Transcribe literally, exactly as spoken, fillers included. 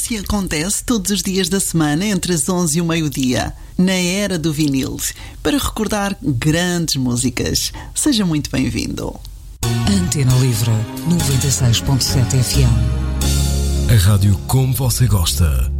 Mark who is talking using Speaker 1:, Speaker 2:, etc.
Speaker 1: que acontece todos os dias da semana entre as onze e o meio-dia, na era do vinil, para recordar grandes músicas. Seja muito bem-vindo.
Speaker 2: Antena Livre noventa e seis ponto sete F M.
Speaker 3: A rádio como você gosta.